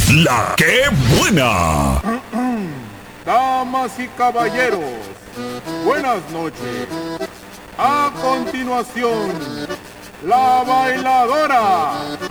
La que buena. Damas y caballeros, buenas noches. A continuación, la bailadora